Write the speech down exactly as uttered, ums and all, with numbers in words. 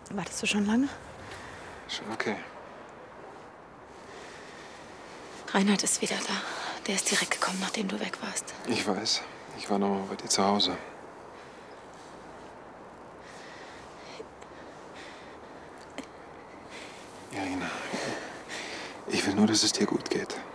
Wartest du schon lange? Schon okay. Reinhard ist wieder da. Der ist direkt gekommen, nachdem du weg warst. Ich weiß. Ich war noch mal bei dir zu Hause. Irina, ich will nur, dass es dir gut geht.